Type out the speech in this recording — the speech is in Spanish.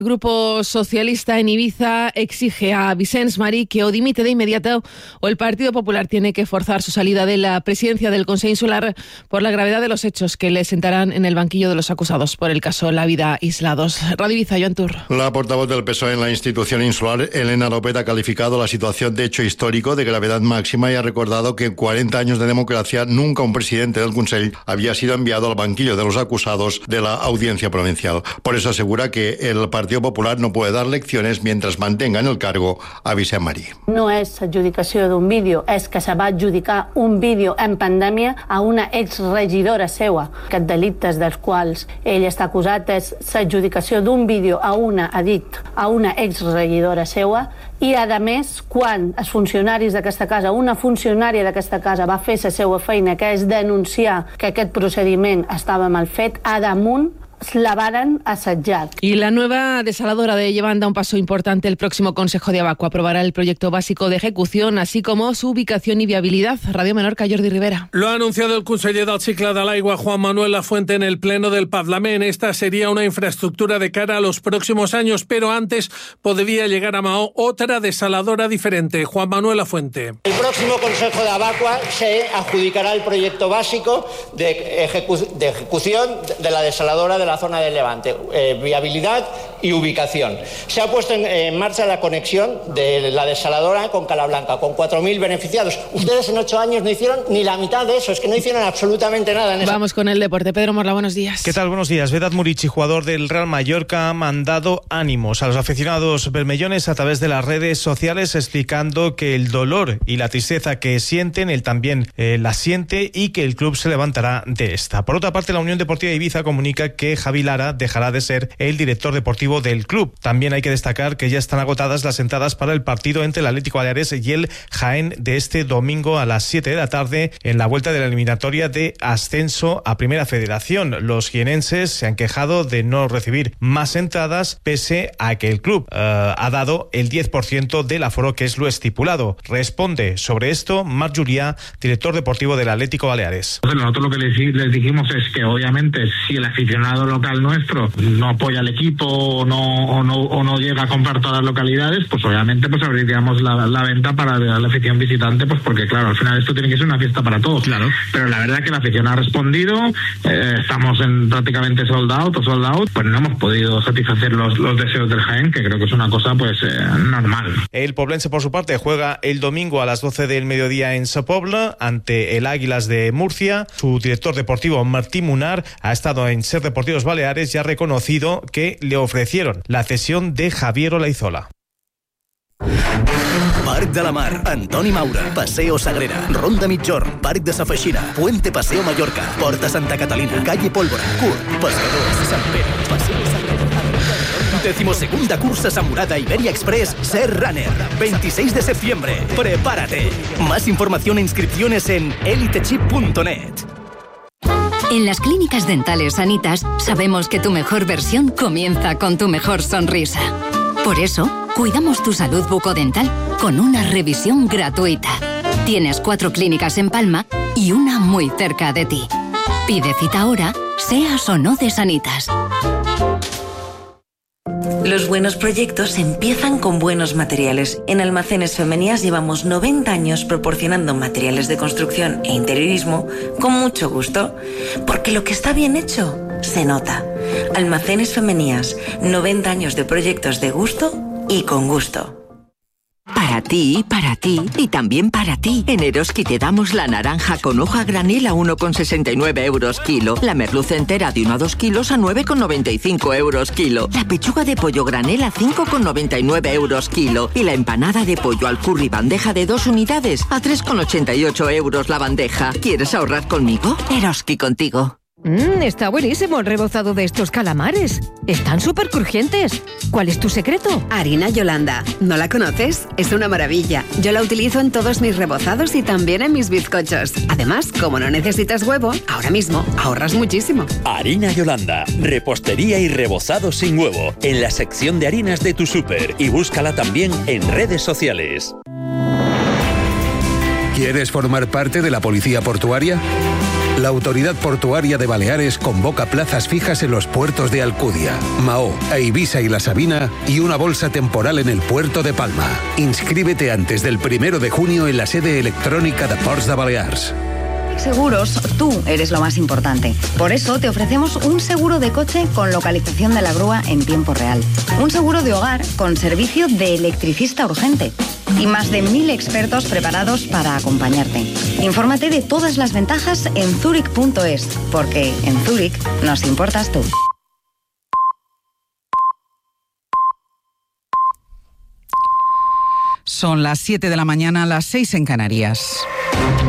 El Grupo Socialista en Ibiza exige a Vicens Marí que o dimite de inmediato o el Partido Popular tiene que forzar su salida de la presidencia del Consell Insular por la gravedad de los hechos que le sentarán en el banquillo de los acusados por el caso La Vida Isla 2. Radio Ibiza, Joan Tur. La portavoz del PSOE en la institución insular, Elena López, ha calificado la situación de hecho histórico de gravedad máxima y ha recordado que en 40 años de democracia nunca un presidente del Consell había sido enviado al banquillo de los acusados de la Audiencia Provincial. Por eso asegura que el Partido Popular no puede dar lecciones mientras mantenga en el cargo a Vicens Marí. No és adjudicació d'un vídeo, és que se va adjudicar un vídeo en pandèmia a una exregidora seua. Aquests delictes dels quals ell està acusat és l'adjudicació d'un vídeo a una exregidora seua i, a més, quan els funcionaris d'aquesta casa, una funcionària d'aquesta casa va fer la seva feina, que és denunciar que aquest procediment estava mal fet, a damunt la varen assetjar. Y la nueva desaladora de Llevant da un paso importante. El próximo Consejo de Abacua aprobará el proyecto básico de ejecución, así como su ubicación y viabilidad. Radio Menorca, Jordi Rivera. Lo ha anunciado el conseller del cicle de l'aigua, Juan Manuel Lafuente, en el Pleno del Parlament. Esta sería una infraestructura de cara a los próximos años, pero antes podría llegar a Mahó otra desaladora diferente. Juan Manuel Lafuente. El próximo Consejo de Abacua se adjudicará el proyecto básico de ejecución de la desaladora de la zona del Levante, viabilidad y ubicación. Se ha puesto en marcha la conexión de la desaladora con Calablanca, con 4.000 beneficiados. Ustedes en 8 años no hicieron ni la mitad de eso, es que no hicieron absolutamente nada en eso. Vamos con el deporte. Pedro Morla, buenos días. ¿Qué tal? Buenos días. Vedat Murici, jugador del Real Mallorca, ha mandado ánimos a los aficionados bermellones a través de las redes sociales, explicando que el dolor y la tristeza que sienten, él también la siente y que el club se levantará de esta. Por otra parte, la Unión Deportiva de Ibiza comunica que Javi Lara dejará de ser el director deportivo del club. También hay que destacar que ya están agotadas las entradas para el partido entre el Atlético Baleares y el Jaén de este domingo a las 7 de la tarde en la vuelta de la eliminatoria de ascenso a Primera Federación. Los jienenses se han quejado de no recibir más entradas pese a que el club ha dado el 10% del aforo, que es lo estipulado. Responde sobre esto Marc Julià, director deportivo del Atlético Baleares. Nosotros lo que les dijimos es que obviamente si el aficionado local nuestro no apoya al equipo o no llega a comprar todas las localidades, pues obviamente pues abriríamos la venta para la afición visitante, pues porque claro, al final esto tiene que ser una fiesta para todos. Claro. Pero la verdad que la afición ha respondido, estamos en prácticamente sold out, pues no hemos podido satisfacer los deseos del Jaén, que creo que es una cosa pues normal. El poblense, por su parte, juega el domingo a las 12 del mediodía en Sa Pobla ante el Águilas de Murcia. Su director deportivo, Martí Munar, ha estado en Ser Deportivos Baleares y ha reconocido que le ofrecieron la cesión de Javier Olaizola. Parc de la Mar, Antoni Maura, Paseo Sagrera, Ronda Mitjorn, Parc de Sa Feixina, Puente Paseo Mallorca, Porta Santa Catalina, Calle Pólvora, Curt, Pescadors, Sant Pere, Paseo Sagrera. 12ª cursa Samurada Iberia Express Ser Runner, 26 de septiembre. Prepárate. Más información e inscripciones en elitechip.net. En las clínicas dentales Sanitas sabemos que tu mejor versión comienza con tu mejor sonrisa. Por eso, cuidamos tu salud bucodental con una revisión gratuita. Tienes 4 clínicas en Palma y una muy cerca de ti. Pide cita ahora, seas o no de Sanitas. Los buenos proyectos empiezan con buenos materiales. En Almacenes Femenías llevamos 90 años proporcionando materiales de construcción e interiorismo con mucho gusto. Porque lo que está bien hecho se nota. Almacenes Femenías, 90 años de proyectos de gusto y con gusto. Para ti y también para ti. En Eroski te damos la naranja con hoja granel a 1,69 euros kilo. La merluza entera de 1 a 2 kilos a 9,95 euros kilo. La pechuga de pollo granel a 5,99 euros kilo. Y la empanada de pollo al curry bandeja de 2 unidades a 3,88 euros la bandeja. ¿Quieres ahorrar conmigo? Eroski contigo. Está buenísimo el rebozado de estos calamares. Están súper crujientes. ¿Cuál es tu secreto? Harina Yolanda. ¿No la conoces? Es una maravilla. Yo la utilizo en todos mis rebozados y también en mis bizcochos. Además, como no necesitas huevo, ahora mismo ahorras muchísimo. Harina Yolanda. Repostería y rebozado sin huevo. En la sección de harinas de tu súper. Y búscala también en redes sociales. ¿Quieres formar parte de la policía portuaria? La Autoridad Portuaria de Baleares convoca plazas fijas en los puertos de Alcudia, Mahó, Eivissa y La Sabina y una bolsa temporal en el puerto de Palma. Inscríbete antes del 1 de junio en la sede electrónica de Ports de Balears. Seguros, tú eres lo más importante. Por eso te ofrecemos un seguro de coche con localización de la grúa en tiempo real. Un seguro de hogar con servicio de electricista urgente. Y más de 1000 expertos preparados para acompañarte. Infórmate de todas las ventajas en zurich.es, porque en Zurich nos importas tú. Son las 7 de la mañana, las 6 en Canarias.